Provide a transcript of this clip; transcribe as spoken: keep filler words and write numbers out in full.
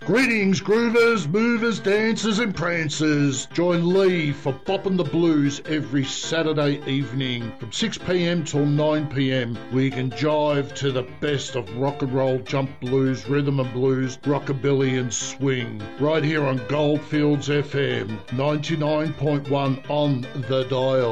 Greetings, groovers, movers, dancers and prancers. Join Lee for Boppin' the Blues every Saturday evening from six p.m. till nine p.m. where you can jive to the best of rock and roll, jump blues, rhythm and blues, rockabilly and swing. Right here on Goldfields F M, ninety-nine point one on the dial.